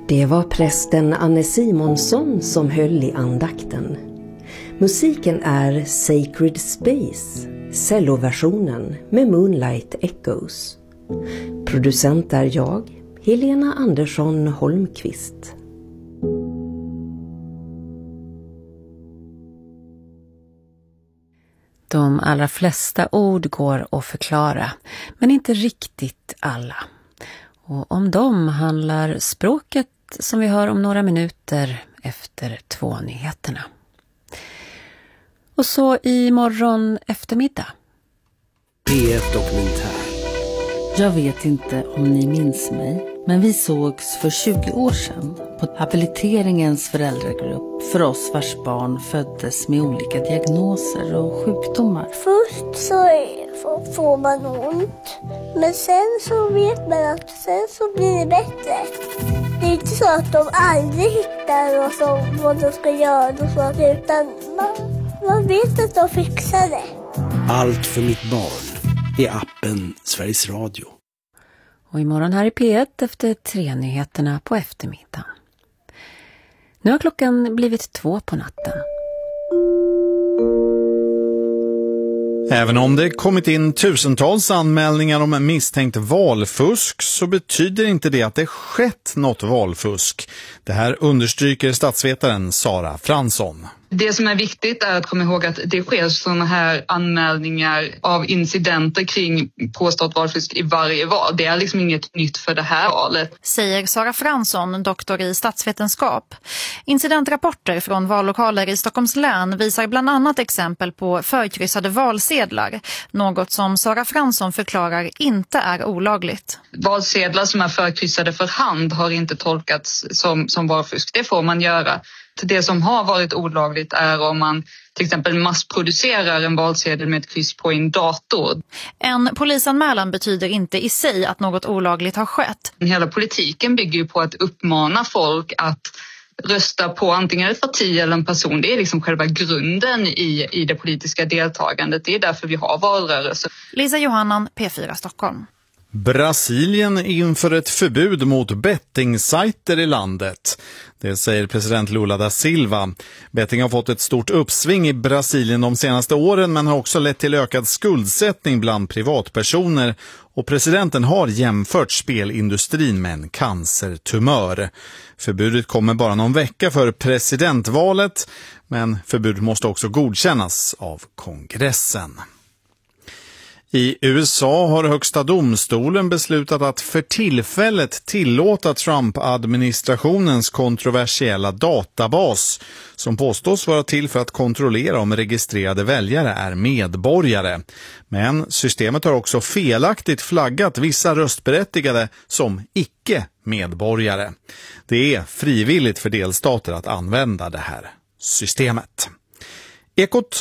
Det var prästen Anne Simonsson som höll i andakten. Musiken är Sacred Space, celloversionen med Moonlight Echoes. Producent är jag, Helena Andersson Holmqvist. De allra flesta ord går att förklara, men inte riktigt alla. Och om dem handlar språket som vi hör om några minuter efter 2 nyheterna. Och så imorgon eftermiddag. P1 Dokumentär. Jag vet inte om ni minns mig, men vi sågs för 20 år sedan på habiliteringens föräldragrupp för oss vars barn föddes med olika diagnoser och sjukdomar. Först så får man ont, men sen så vet man att sen så blir det bättre. Det är inte så att de aldrig hittar vad de ska göra och så, utan man vet att de fixar det. Allt för mitt barn i appen Sveriges Radio. Och imorgon här i P1 efter 3 nyheterna på eftermiddagen. Nu har klockan blivit 2 på natten. Även om det kommit in tusentals anmälningar om misstänkt valfusk så betyder inte det att det skett något valfusk. Det här understryker statsvetaren Sara Fransson. Det som är viktigt är att komma ihåg att det sker sådana här anmälningar av incidenter kring påstått valfusk i varje val. Det är liksom inget nytt för det här valet. Säger Sara Fransson, doktor i statsvetenskap. Incidentrapporter från vallokaler i Stockholms län visar bland annat exempel på förkryssade valsedlar. Något som Sara Fransson förklarar inte är olagligt. Valsedlar som är förkryssade för hand har inte tolkats som valfusk. Det får man göra. Det som har varit olagligt är om man till exempel massproducerar en valsedel med ett kryss på en dator. En polisanmälan betyder inte i sig att något olagligt har skett. Hela politiken bygger ju på att uppmana folk att rösta på antingen ett parti eller en person. Det är liksom själva grunden i det politiska deltagandet. Det är därför vi har valrörelser. Lisa Johannan, P4 Stockholm. Brasilien inför ett förbud mot bettingsajter i landet. Det säger president Lula da Silva. Betting har fått ett stort uppsving i Brasilien de senaste åren men har också lett till ökad skuldsättning bland privatpersoner. Och presidenten har jämfört spelindustrin med en cancertumör. Förbudet kommer bara någon vecka för presidentvalet, men förbudet måste också godkännas av kongressen. I USA har högsta domstolen beslutat att för tillfället tillåta Trump-administrationens kontroversiella databas som påstås vara till för att kontrollera om registrerade väljare är medborgare. Men systemet har också felaktigt flaggat vissa röstberättigade som icke-medborgare. Det är frivilligt för delstater att använda det här systemet. Ekot